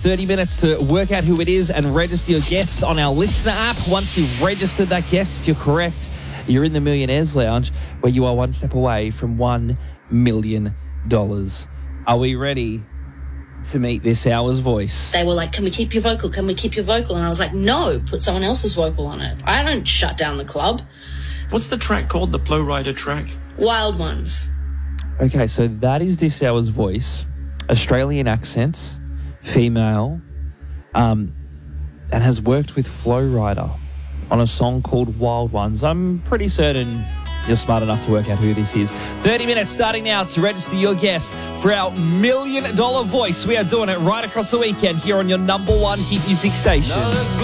30 minutes to work out who it is and register your guests on our listener app. Once you've registered that guest, if you're correct, you're in the Millionaires Lounge, where you are one step away from $1 million. Are we ready to meet this hour's voice? They were like, can we keep your vocal? Can we keep your vocal? And I was like, no, put someone else's vocal on it. I don't shut down the club. What's the track called, the Flow Rider track? Wild Ones. Okay, so that is this hour's voice. Australian accent, female, and has worked with Flow Rider on a song called Wild Ones. I'm pretty certain you're smart enough to work out who this is. 30 minutes starting now to register your guess for our $1 million voice. We are doing it right across the weekend here on your number one hit music station.